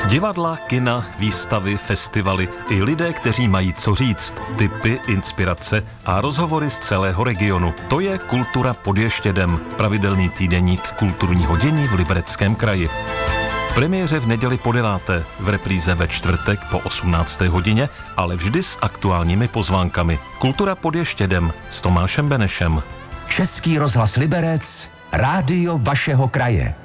Divadla, kina, výstavy, festivaly i lidé, kteří mají co říct, tipy, inspirace a rozhovory z celého regionu. To je Kultura pod Ještědem, pravidelný týdeník kulturního dění v Libereckém kraji. V premiéře v neděli po 9., v repríze ve čtvrtek po 18. hodině, ale vždy s aktuálními pozvánkami. Kultura pod Ještědem s Tomášem Benešem. Český rozhlas Liberec, rádio vašeho kraje.